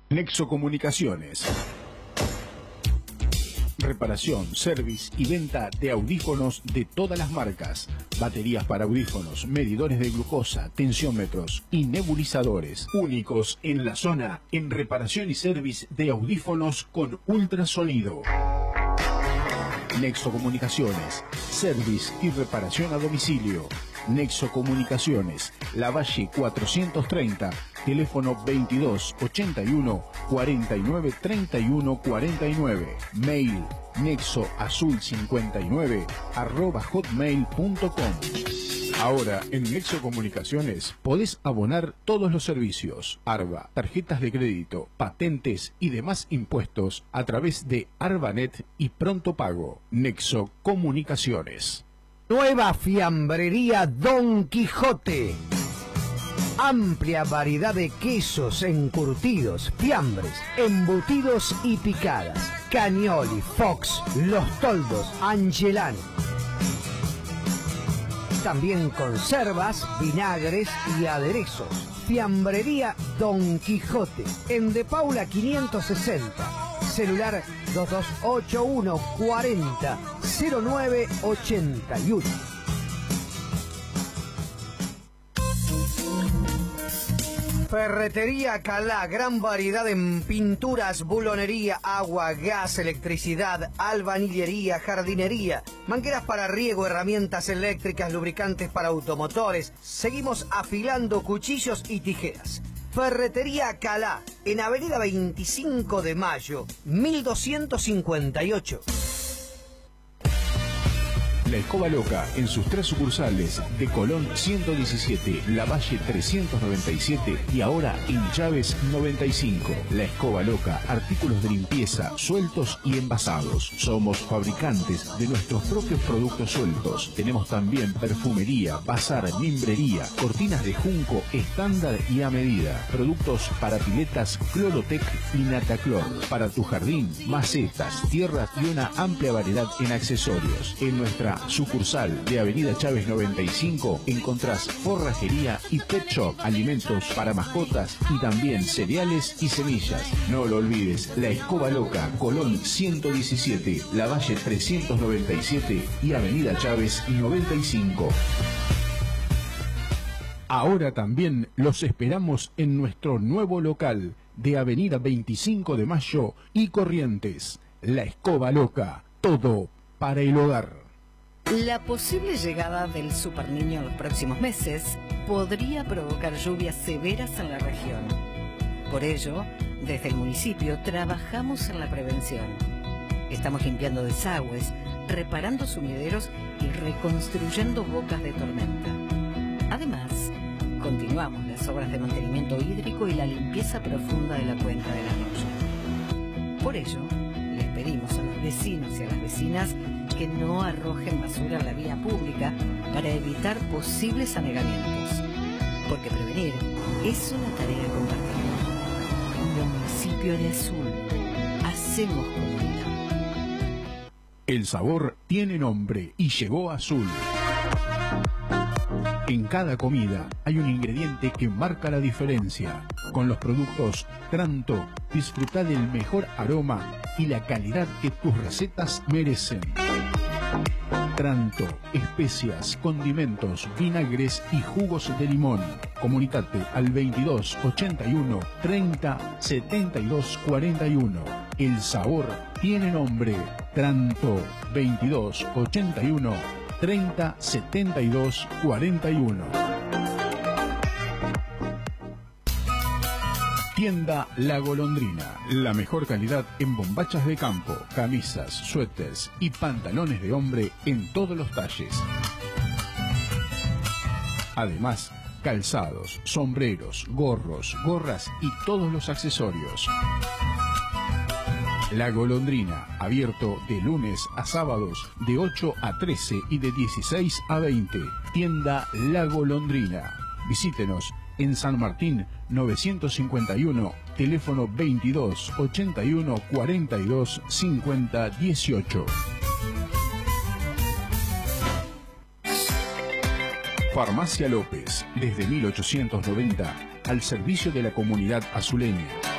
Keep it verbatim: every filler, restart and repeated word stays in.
Nexo Comunicaciones. Reparación, service y venta de audífonos de todas las marcas. Baterías para audífonos, medidores de glucosa, tensiómetros y nebulizadores. Únicos en la zona en reparación y service de audífonos con ultrasonido. Nexo Comunicaciones. Service y reparación a domicilio. Nexo Comunicaciones. Lavalle cuatrocientos treinta. Teléfono veintidós ochenta y uno cuarenta y nueve treinta y uno cuarenta y nueve. Mail nexoazul cincuenta y nueve arroba hotmail punto com. Ahora en Nexo Comunicaciones podés abonar todos los servicios, ARBA, tarjetas de crédito, patentes y demás impuestos a través de ARBANET y Pronto Pago. Nexo Comunicaciones. Nueva fiambrería Don Quijote. Amplia variedad de quesos, encurtidos, fiambres, embutidos y picadas. Cagnoli, Fox, Los Toldos, Angelani. También conservas, vinagres y aderezos. Fiambrería Don Quijote. En De Paula quinientos sesenta. Celular dos dos ocho uno cuarenta cero nueve ochenta y uno. Ferretería Calá, gran variedad en pinturas, bulonería, agua, gas, electricidad, albañilería, jardinería, mangueras para riego, herramientas eléctricas, lubricantes para automotores. Seguimos afilando cuchillos y tijeras. Ferretería Calá, en Avenida veinticinco de Mayo, mil doscientos cincuenta y ocho. La Escoba Loca en sus tres sucursales de Colón ciento diecisiete, Lavalle trescientos noventa y siete y ahora en Chávez noventa y cinco. La Escoba Loca, artículos de limpieza sueltos y envasados. Somos fabricantes de nuestros propios productos sueltos. Tenemos también perfumería, bazar, mimbrería, cortinas de junco estándar y a medida. Productos para piletas Clorotec y Nataclor. Para tu jardín, macetas, tierras y una amplia variedad en accesorios. En nuestra sucursal de Avenida Chávez noventa y cinco encontrás forrajería y pet shop, alimentos para mascotas y también cereales y semillas. No lo olvides, La Escoba Loca, Colón ciento diecisiete, Lavalle trescientos noventa y siete y Avenida Chávez noventa y cinco. Ahora también los esperamos en nuestro nuevo local de Avenida veinticinco de Mayo y Corrientes. La Escoba Loca, todo para el hogar. La posible llegada del superniño en los próximos meses podría provocar lluvias severas en la región. Por ello, desde el municipio trabajamos en la prevención. Estamos limpiando desagües, reparando sumideros y reconstruyendo bocas de tormenta. Además, continuamos las obras de mantenimiento hídrico y la limpieza profunda de la cuenca del arroyo. Por ello, les pedimos a los vecinos y a las vecinas que no arrojen basura a la vía pública para evitar posibles anegamientos. Porque prevenir es una tarea compartida. En el municipio de Azul, hacemos comunidad. El sabor tiene nombre y llegó a Azul. En cada comida hay un ingrediente que marca la diferencia. Con los productos Tranto, disfruta del mejor aroma y la calidad que tus recetas merecen. Tranto, especias, condimentos, vinagres y jugos de limón. Comunicate al veintidós ochenta y uno treinta setenta y dos cuarenta y uno. El sabor tiene nombre. Tranto, veintidós ochenta y uno treinta setenta y dos cuarenta y uno. Tienda La Golondrina, la mejor calidad en bombachas de campo, camisas, suéteres y pantalones de hombre en todos los talles. Además, calzados, sombreros, gorros, gorras y todos los accesorios. La Golondrina, abierto de lunes a sábados de ocho a trece y de dieciséis a veinte. Tienda La Golondrina. Visítenos en San Martín novecientos cincuenta y uno, teléfono veintidós ochenta y uno cuarenta y dos cincuenta dieciocho. Farmacia López, desde mil ochocientos noventa, al servicio de la comunidad azuleña.